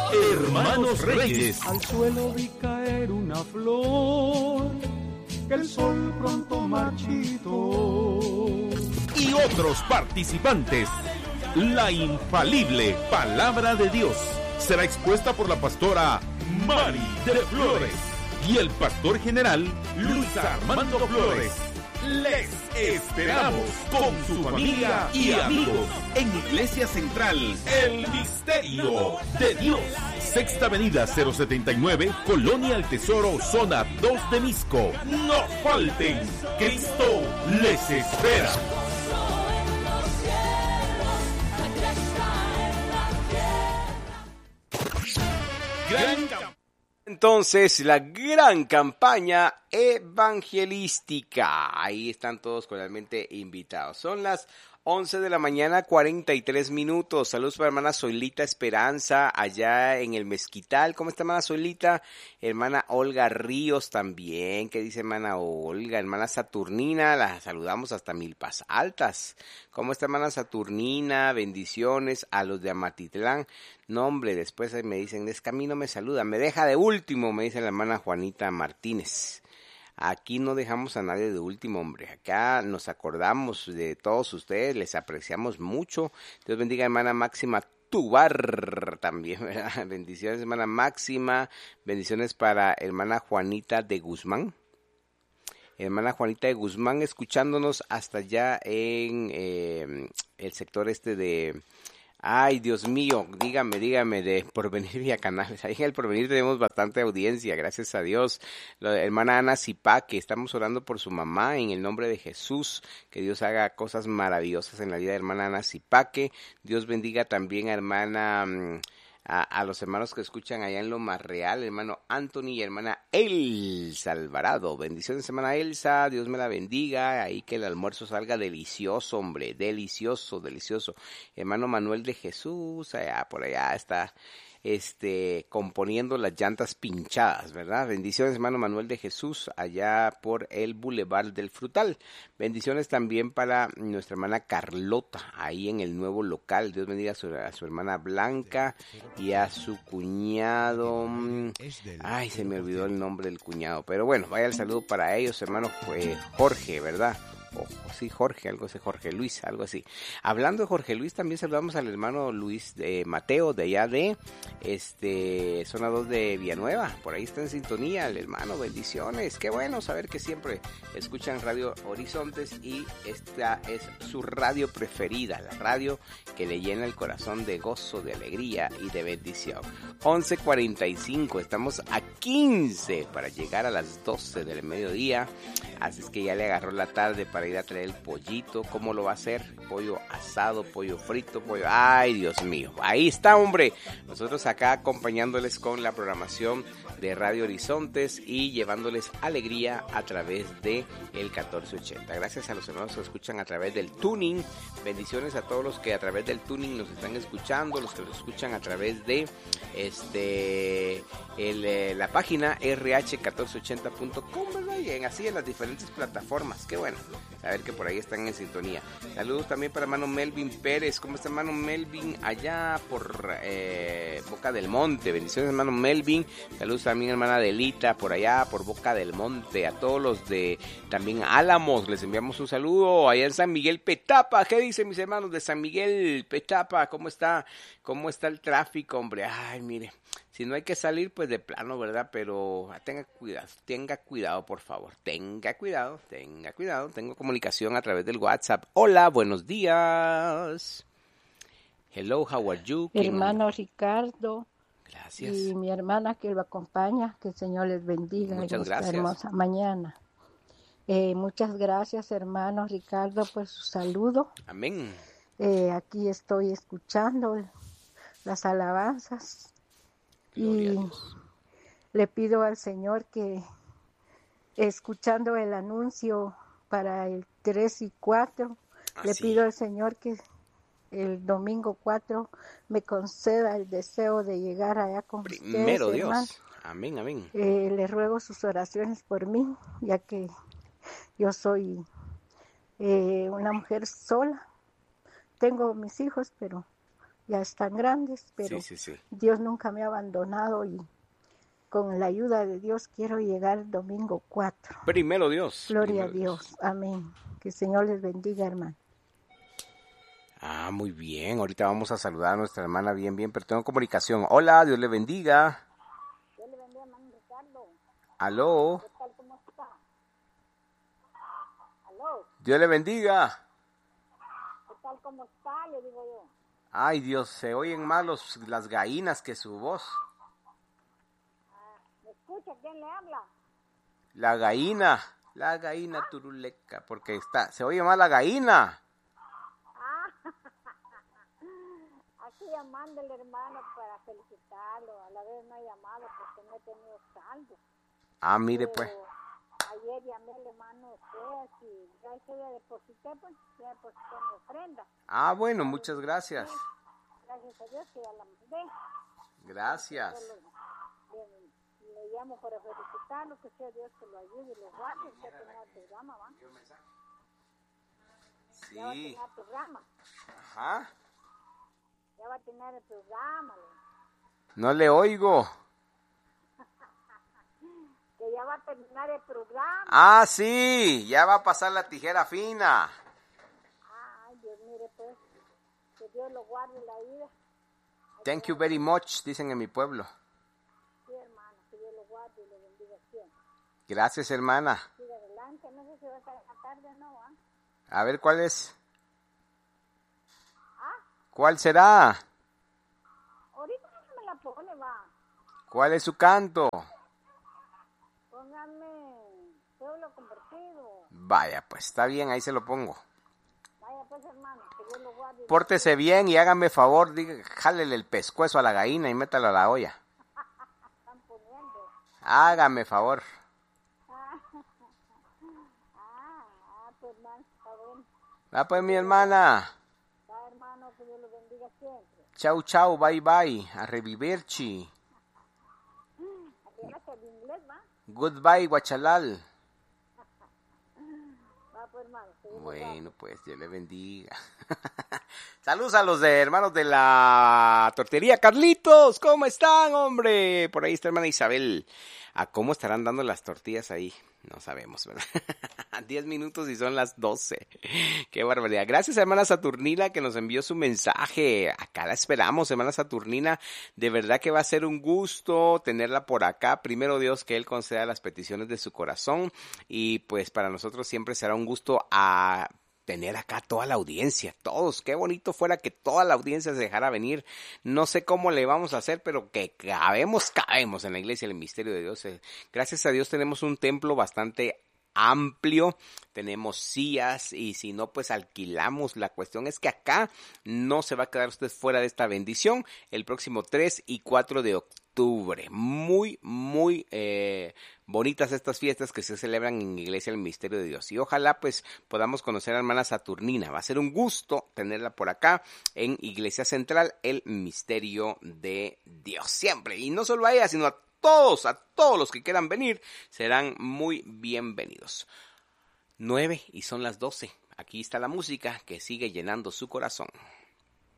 Hermanos Reyes. Al suelo vi caer una flor que el sol pronto marchitó. Y otros participantes. La infalible palabra de Dios será expuesta por la pastora Mari de Flores y el pastor general Luis Armando Flores. Les esperamos con su familia y amigos en Iglesia Central, El Misterio de Dios. Sexta Avenida 079, Colonia El Tesoro, zona 2 de Misco. No falten, Cristo les espera. Entonces, la gran campaña evangelística. Ahí están todos cordialmente invitados. Son las 11 de la mañana, 43 minutos. Saludos para hermana Zoilita Esperanza, allá en el Mezquital. ¿Cómo está hermana Zoilita? Hermana Olga Ríos también. ¿Qué dice hermana Olga? Hermana Saturnina, la saludamos hasta Milpas Altas. ¿Cómo está hermana Saturnina? Bendiciones a los de Amatitlán. No, hombre, después me dicen, es que a mí no me saluda, me deja de último, me dice la hermana Juanita Martínez. Aquí no dejamos a nadie de último, hombre. Acá nos acordamos de todos ustedes, les apreciamos mucho. Dios bendiga, hermana Máxima Tubar también, ¿verdad? Bendiciones, hermana Máxima. Bendiciones para hermana Juanita de Guzmán. Hermana Juanita de Guzmán, escuchándonos hasta allá en el sector de... Ay, Dios mío, dígame, de Porvenir Vía Canales. Ahí en el Porvenir tenemos bastante audiencia, gracias a Dios. La hermana Ana Zipaque, estamos orando por su mamá en el nombre de Jesús. Que Dios haga cosas maravillosas en la vida de hermana Ana Zipaque. Dios bendiga también a hermana... A los hermanos que escuchan allá en Loma Real, hermano Anthony y hermana Elsa Alvarado. Bendiciones, hermana Elsa, Dios me la bendiga. Ahí que el almuerzo salga delicioso, hombre, delicioso, delicioso. Hermano Manuel de Jesús, allá por allá está componiendo las llantas pinchadas, ¿verdad? Bendiciones, hermano Manuel de Jesús, allá por el Boulevard del Frutal. Bendiciones también para nuestra hermana Carlota, ahí en el nuevo local. Dios bendiga a su hermana Blanca y a su cuñado. Ay, se me olvidó el nombre del cuñado, pero bueno, vaya el saludo para ellos, hermano Jorge, ¿verdad? Sí, Jorge, algo así, Jorge Luis, algo así. Hablando de Jorge Luis, también saludamos al hermano Luis Mateo, de allá de zona 2 de Villanueva. Por ahí está en sintonía el hermano, bendiciones. Qué bueno saber que siempre escuchan Radio Horizontes y esta es su radio preferida, la radio que le llena el corazón de gozo, de alegría y de bendición. 11:45, estamos a 15 para llegar a las 12 del mediodía, así es que ya le agarró la tarde para ir a traer el pollito. ¿Cómo lo va a hacer? Pollo asado, pollo frito, pollo... ¡Ay, Dios mío! Ahí está, hombre. Nosotros acá acompañándoles con la programación de Radio Horizontes y llevándoles alegría a través de el 1480. Gracias a los hermanos que escuchan a través del tuning. Bendiciones a todos los que a través del tuning nos están escuchando, los que nos escuchan a través de la página rh1480.com, ¿verdad? Y así en las diferentes plataformas. Qué bueno saber que por ahí están en sintonía. Saludos también para hermano Melvin Pérez. ¿Cómo está hermano Melvin allá por Boca del Monte? Bendiciones hermano Melvin. Saludos también hermana Adelita por allá por Boca del Monte. A todos los de también Álamos les enviamos un saludo. Allá en San Miguel Petapa. ¿Qué dicen mis hermanos de San Miguel Petapa? ¿Cómo está el tráfico, hombre? Ay, mire, si no hay que salir, pues de plano, ¿verdad? Pero tenga cuidado, por favor. Tenga cuidado. Tengo comunicación a través del WhatsApp. Hola, buenos días. Hello, how are you? Hermano Ricardo. Gracias. Y mi hermana que lo acompaña, que el Señor les bendiga. Muchas gracias. Esta hermosa mañana. Muchas gracias, hermano Ricardo, por su saludo. Amén. Aquí estoy escuchando las alabanzas. Gloria y le pido al Señor que, escuchando el anuncio para el 3 y 4, le pido al Señor que el domingo 4 me conceda el deseo de llegar allá con Primero ustedes, Dios. hermano. Amén, amén. Le ruego sus oraciones por mí, ya que yo soy una mujer sola. Tengo mis hijos, pero ya están grandes, pero Sí. Dios nunca me ha abandonado y con la ayuda de Dios quiero llegar el domingo 4. Primero Dios. Gloria primero a Dios. Amén. Que el Señor les bendiga, hermano. Ah, muy bien. Ahorita vamos a saludar a nuestra hermana bien, pero tengo comunicación. Hola, Dios le bendiga. Dios le bendiga, hermano Ricardo. Aló. ¿Qué tal? ¿Cómo está? Aló. Dios le bendiga. ¿Qué tal? ¿Cómo está? Le digo yo. Ay, Dios, se oyen más las gallinas que su voz. ¿Me escucha? ¿Quién le habla? La gallina turuleca, porque se oye más la gallina. Aquí llamándole, hermano, para felicitarlo. A la vez no he llamado porque no he tenido saldo. Ah, mire Pero pues. ayer llamé al hermano Oseas y ya se le deposité, pues, ya deposité mi ofrenda. Ah, bueno, muchas gracias. Gracias a Dios que ya la mandé. Gracias. Le llamo para felicitarlo, que sea Dios que lo ayude y lo guarde. Ya tenía el programa, ¿va? Ya va a Sí. tener el programa. Ajá. Ya va a tener el programa. No le oigo. Que ya va a terminar el programa. Ah, sí, ya va a pasar la tijera fina. Ay, Dios, mire, pues, que Dios lo guarde la vida. Thank you very much, dicen en mi pueblo. Sí, hermano, que Dios lo guarde y lo bendiga siempre. Gracias, hermana. Siga adelante, no sé si va a estar en la tarde o no, ¿ah? A ver, ¿cuál es? ¿Cuál será? Ahorita no me la pone, va. ¿Cuál es su canto? Póngame Pueblo Convertido. Vaya, pues está bien, ahí se lo pongo. Vaya, pues, hermano, que Dios lo guarde. Pórtese bien y hágame favor, jálele el pescuezo a la gallina y métalo a la olla. Están poniendo. Hágame favor. Pues, hermano, está bueno. Va pues, mi hermana. Va, hermano, que Dios lo bendiga siempre. Chau, chau, bye, bye. A revivirchi. Aquí hace el inglés, ¿va? Goodbye, guachalal. Va, pues, hermano, que Dios lo guarde. Bueno, pues, Dios le bendiga. Saludos a los hermanos de la tortería Carlitos. ¿Cómo están, hombre? Por ahí está hermana Isabel. ¿A cómo estarán dando las tortillas ahí? No sabemos, ¿verdad? 10 minutos y son las 12. Qué barbaridad. Gracias a hermana Saturnina que nos envió su mensaje. Acá la esperamos, hermana Saturnina. De verdad que va a ser un gusto tenerla por acá. Primero Dios, que Él conceda las peticiones de su corazón. Y pues para nosotros siempre será un gusto tener acá toda la audiencia, todos. Qué bonito fuera que toda la audiencia se dejara venir. No sé cómo le vamos a hacer, pero que cabemos en la iglesia del misterio de Dios. Gracias a Dios tenemos un templo bastante amplio, tenemos sillas y si no pues alquilamos. La cuestión es que acá no se va a quedar usted fuera de esta bendición el próximo 3 y 4 de octubre. Muy bonitas estas fiestas que se celebran en Iglesia del Misterio de Dios y ojalá pues podamos conocer a hermana Saturnina. Va a ser un gusto tenerla por acá en Iglesia Central, el Misterio de Dios siempre, y no solo a ella sino a todos los que quieran venir serán muy bienvenidos. 9 y son las 12. Aquí está la música que sigue llenando su corazón.